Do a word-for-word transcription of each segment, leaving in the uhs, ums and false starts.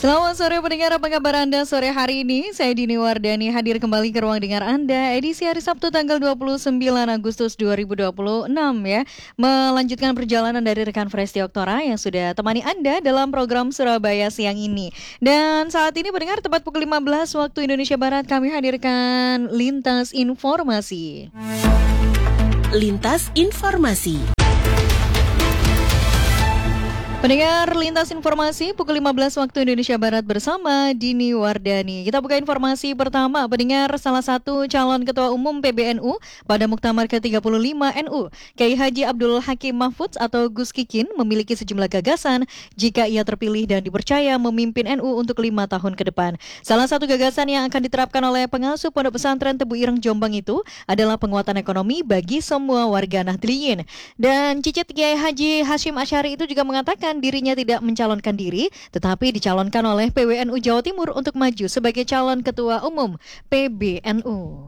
Selamat sore pendengar, apa kabar Anda sore hari ini? Saya Dini Wardani hadir kembali ke ruang dengar Anda edisi hari Sabtu tanggal dua puluh sembilan Agustus dua ribu dua puluh enam ya. Melanjutkan perjalanan dari rekan Fresti Oktora yang sudah temani Anda dalam program Surabaya siang ini. Dan saat ini pendengar tepat pukul lima belas waktu Indonesia Barat kami hadirkan Lintas Informasi. Lintas Informasi. Pendengar Lintas Informasi pukul lima belas waktu Indonesia Barat bersama Dini Wardani. Kita buka informasi pertama. Pendengar, salah satu calon ketua umum P B N U pada Muktamar ke tiga puluh lima N U, Kiai Haji Abdul Hakim Mahfudz atau Gus Kikin memiliki sejumlah gagasan jika ia terpilih dan dipercaya memimpin N U untuk lima tahun ke depan. Salah satu gagasan yang akan diterapkan oleh pengasuh Pondok Pesantren Tebu Ireng Jombang itu adalah penguatan ekonomi bagi semua warga Nahdliyin. Dan cicit Kiai Haji Hashim Asy'ari itu juga mengatakan dirinya tidak mencalonkan diri, tetapi dicalonkan oleh P W N U Jawa Timur untuk maju sebagai calon ketua umum P B N U.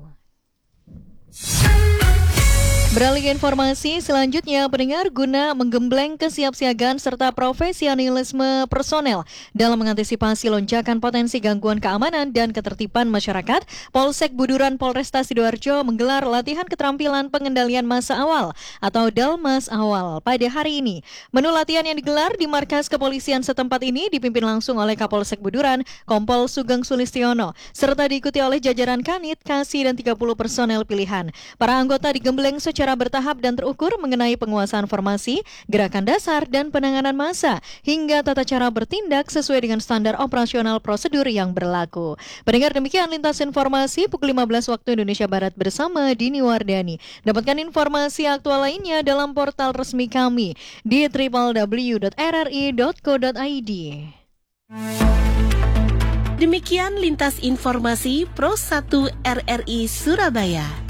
Beralih ke informasi selanjutnya, pendengar, guna menggembleng kesiapsiagaan serta profesionalisme personel dalam mengantisipasi lonjakan potensi gangguan keamanan dan ketertiban masyarakat, Polsek Buduran Polresta Sidoarjo menggelar latihan keterampilan pengendalian massa awal atau Dalmas awal pada hari ini. Menu latihan yang digelar di markas kepolisian setempat ini dipimpin langsung oleh Kapolsek Buduran, Kompol Sugeng Sulistiono, serta diikuti oleh jajaran Kanit, Kasih, dan tiga puluh personel pilihan. Para anggota digembleng secara bertahap dan terukur mengenai penguasaan formasi, gerakan dasar, dan penanganan massa, hingga tata cara bertindak sesuai dengan standar operasional prosedur yang berlaku. Pendengar, demikian Lintas Informasi pukul lima belas waktu Indonesia Barat bersama Dini Wardani. Dapatkan informasi aktual lainnya dalam portal resmi kami di w w w dot r r i dot co dot i d. Demikian Lintas Informasi Pro satu R R I Surabaya.